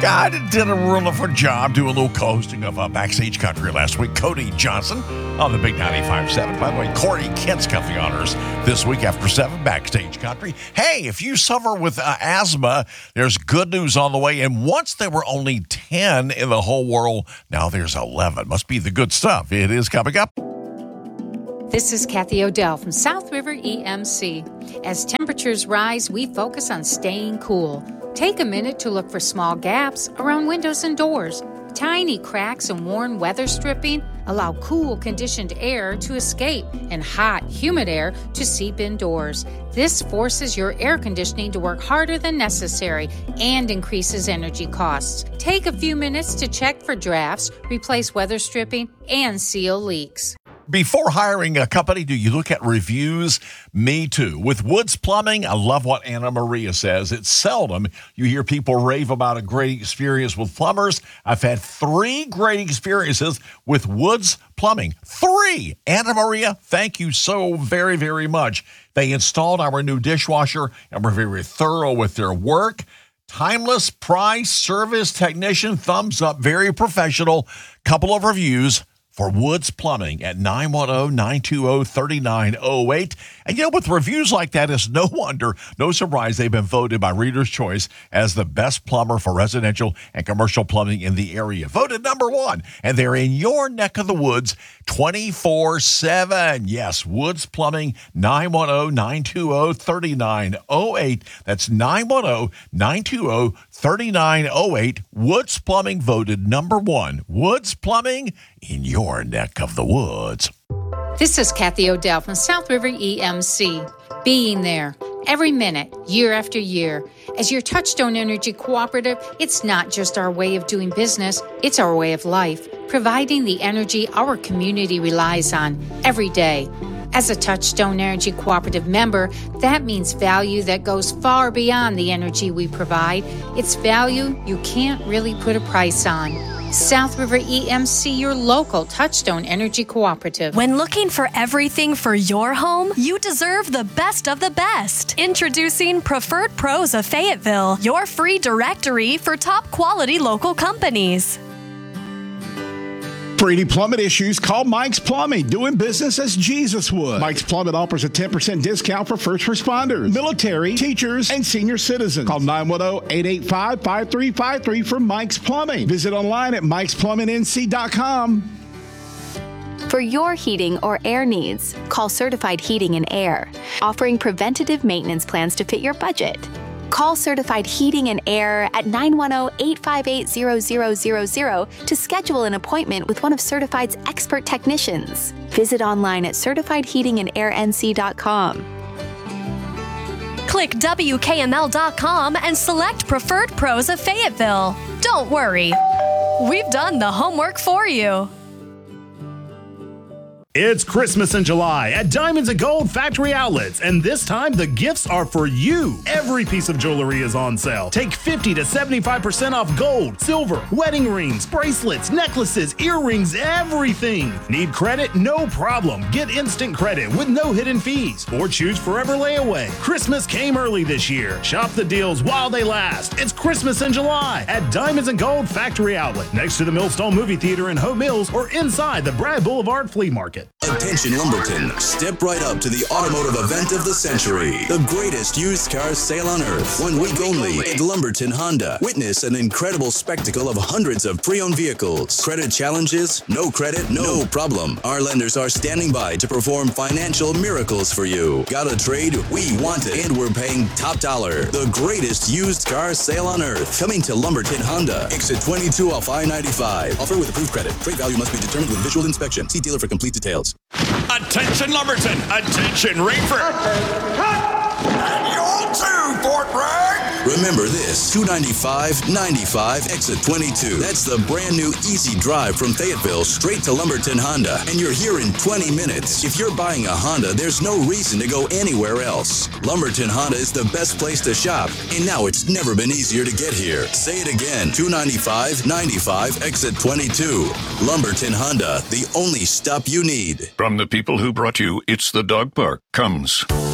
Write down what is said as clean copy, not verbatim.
Yeah, I did a wonderful job doing a little co-hosting of Backstage Country last week. Cody Johnson on the Big 95.7. By the way, Corey Kent's got the honors this week after 7, Backstage Country. Hey, if you suffer with asthma, there's good news on the way. And once there were only 10 in the whole world, now there's 11. Must be the good stuff. It is coming up. This is Kathy Odell from South River EMC. As temperatures rise, we focus on staying cool. Take a minute to look for small gaps around windows and doors. Tiny cracks and worn weather stripping allow cool, conditioned air to escape and hot, humid air to seep indoors. This forces your air conditioning to work harder than necessary and increases energy costs. Take a few minutes to check for drafts, replace weather stripping, and seal leaks. Before hiring a company, do you look at reviews? Me too. With Woods Plumbing, I love what Anna Maria says. It's seldom you hear people rave about a great experience with plumbers. I've had 3 great experiences with Woods Plumbing. 3! Anna Maria, thank you so very, very much. They installed our new dishwasher and were very thorough with their work. Timeless price, service, technician, thumbs up, very professional. Couple of reviews for Woods Plumbing at 910-920-3908. And with reviews like that, it's no wonder, no surprise, they've been voted by Reader's Choice as the best plumber for residential and commercial plumbing in the area. Voted number 1. And they're in your neck of the woods 24/7. Yes, Woods Plumbing, 910-920-3908. That's 910-920-3908. Woods Plumbing voted number 1. Woods Plumbing in your neck of the woods. This is Kathy Odell from South River EMC. Being there every minute, year after year. As your Touchstone Energy Cooperative, it's not just our way of doing business, it's our way of life, providing the energy our community relies on every day. As a Touchstone Energy Cooperative member, that means value that goes far beyond the energy we provide. It's value you can't really put a price on. South River EMC, your local Touchstone Energy Cooperative. When looking for everything for your home, you deserve the best of the best. Introducing Preferred Pros of Fayetteville, your free directory for top quality local companies. For any plumbing issues, call Mike's Plumbing, doing business as Jesus would. Mike's Plumbing offers a 10% discount for first responders, military, teachers, and senior citizens. Call 910-885-5353 for Mike's Plumbing. Visit online at mikesplumbingnc.com. For your heating or air needs, call Certified Heating and Air, offering preventative maintenance plans to fit your budget. Call Certified Heating and Air at 910-858-0000 to schedule an appointment with one of Certified's expert technicians. Visit online at certifiedheatingandairnc.com. Click WKML.com and select Preferred Pros of Fayetteville. Don't worry, we've done the homework for you. It's Christmas in July at Diamonds and Gold Factory Outlets, and this time the gifts are for you. Every piece of jewelry is on sale. Take 50 to 75% off gold, silver, wedding rings, bracelets, necklaces, earrings, everything. Need credit? No problem. Get instant credit with no hidden fees, or choose Forever Layaway. Christmas came early this year. Shop the deals while they last. It's Christmas in July at Diamonds and Gold Factory Outlet, next to the Millstone Movie Theater in Hope Mills, or inside the Brad Boulevard Flea Market. Attention Lumberton, step right up to the automotive event of the century. The greatest used car sale on earth. 1 week only at Lumberton Honda. Witness an incredible spectacle of hundreds of pre-owned vehicles. Credit challenges? No credit? No problem. Our lenders are standing by to perform financial miracles for you. Got a trade? We want it. And we're paying top dollar. The greatest used car sale on earth. Coming to Lumberton Honda. Exit 22 off I-95. Offer with approved credit. Trade value must be determined with visual inspection. See dealer for complete details. Attention Lumberton! Attention Rainford! And you too, Fort Bragg! Remember this, 295-95, exit 22. That's the brand new easy drive from Fayetteville straight to Lumberton Honda. And you're here in 20 minutes. If you're buying a Honda, there's no reason to go anywhere else. Lumberton Honda is the best place to shop. And now it's never been easier to get here. Say it again, 295-95, exit 22. Lumberton Honda, the only stop you need. From the people who brought you It's the Dog Park comes